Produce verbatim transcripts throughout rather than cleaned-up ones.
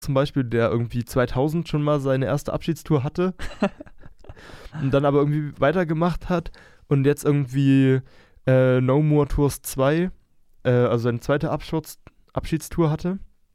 zum Beispiel, der irgendwie zweitausend schon mal seine erste Abschiedstour hatte und dann aber irgendwie weitergemacht hat und jetzt irgendwie äh, No More Tours zwei, äh, also seine zweite Abschutz, Abschiedstour hatte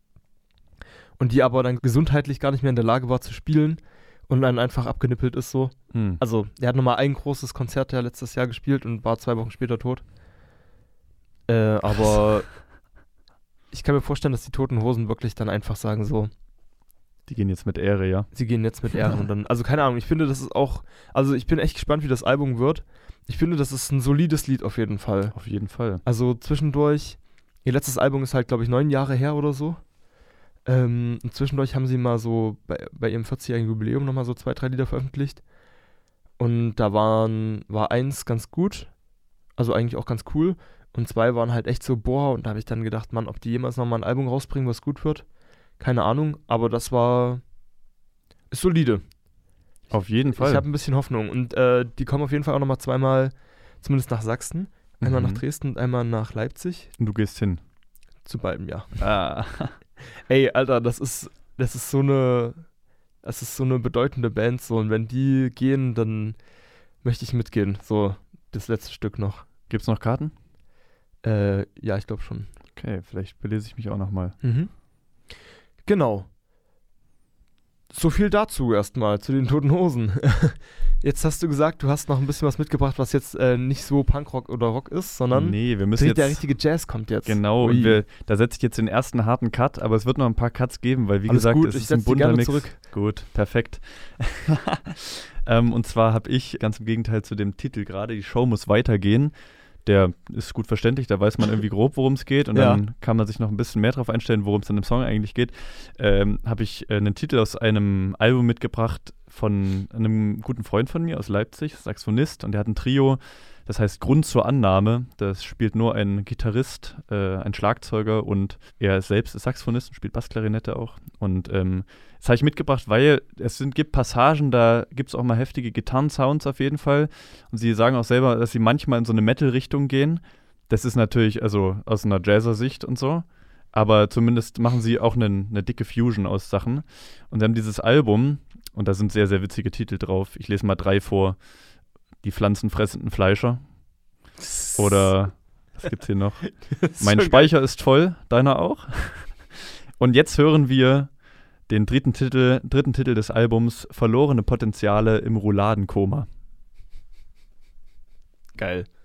und die aber dann gesundheitlich gar nicht mehr in der Lage war zu spielen und dann einfach abgenippelt ist so. Hm. Also, er hat nochmal ein großes Konzert ja letztes Jahr gespielt und war zwei Wochen später tot. Äh, aber ich kann mir vorstellen, dass die Toten Hosen wirklich dann einfach sagen so, Die gehen jetzt mit Ehre, ja. sie gehen jetzt mit Ehre und dann, also keine Ahnung, ich finde, das ist auch, also ich bin echt gespannt, wie das Album wird. Ich finde, das ist ein solides Lied auf jeden Fall. Auf jeden Fall. Also zwischendurch, ihr letztes Album ist halt, glaube ich, neun Jahre her oder so. Ähm, und zwischendurch haben sie mal so bei, bei ihrem vierzigjährigen Jubiläum nochmal so zwei, drei Lieder veröffentlicht. Und da waren, war eins ganz gut, also eigentlich auch ganz cool. Und zwei waren halt echt so, boah, und da habe ich dann gedacht, Mann, ob die jemals nochmal ein Album rausbringen, was gut wird. Keine Ahnung, aber das war, ist solide. Auf jeden Fall. Ich habe ein bisschen Hoffnung. Und äh, die kommen auf jeden Fall auch nochmal zweimal, zumindest nach Sachsen. Einmal Mhm. nach Dresden und einmal nach Leipzig. Und du gehst hin. Zu beiden, ja. Ah. Ey, Alter, das ist, das ist so eine, das ist so eine bedeutende Band so und wenn die gehen, dann möchte ich mitgehen. So, das letzte Stück noch. Gibt's noch Karten? Äh, ja, ich glaube schon. Okay, vielleicht belese ich mich auch nochmal. Mhm. Genau. So viel dazu erstmal, zu den Toten Hosen. Jetzt hast du gesagt, du hast noch ein bisschen was mitgebracht, was jetzt äh, nicht so Punkrock oder Rock ist, sondern Nee, wir müssen der, jetzt... der richtige Jazz kommt jetzt. Genau, Ui. und wir, da setze ich jetzt den ersten harten Cut, aber es wird noch ein paar Cuts geben, weil wie Alles gesagt, gut, es ich ist ein setz die bunter gerne Mix. zurück. Gut, perfekt. ähm, und zwar habe ich ganz im Gegenteil zu dem Titel gerade, die Show muss weitergehen. Der ist gut verständlich, da weiß man irgendwie grob, worum es geht und Ja. dann kann man sich noch ein bisschen mehr drauf einstellen, worum es in dem Song eigentlich geht. Ähm, habe ich äh, einen Titel aus einem Album mitgebracht von einem guten Freund von mir aus Leipzig, Saxophonist, und der hat ein Trio, das heißt Grund zur Annahme. Das spielt nur ein Gitarrist, äh, ein Schlagzeuger und er selbst ist Saxophonist und spielt Bassklarinette auch. Und ähm, das habe ich mitgebracht, weil es sind, gibt Passagen, da gibt es auch mal heftige Gitarrensounds auf jeden Fall. Und sie sagen auch selber, dass sie manchmal in so eine Metal-Richtung gehen. Das ist natürlich also aus einer Jazzer-Sicht und so. Aber zumindest machen sie auch eine, eine dicke Fusion aus Sachen. Und sie haben dieses Album, und da sind sehr, sehr witzige Titel drauf. Ich lese mal drei vor. Die pflanzenfressenden Fleischer. Oder, was gibt's hier noch? Mein Speicher ist voll, deiner auch. Und jetzt hören wir den dritten Titel, dritten Titel des Albums, Verlorene Potenziale im Rouladenkoma. Geil.